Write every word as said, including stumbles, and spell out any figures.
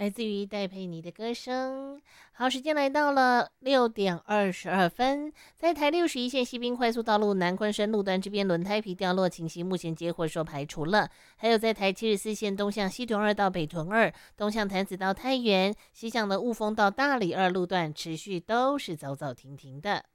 来自于戴佩妮的歌声。好，时间来到了六点二十二分，在台六十一线西滨快速道路南昆山路段这边轮胎皮掉落情形，目前结火说排除了。还有在台七十四线东向西屯二到北屯二，东向潭子到太原，西向的雾峰到大理二路段持续都是走走停停的。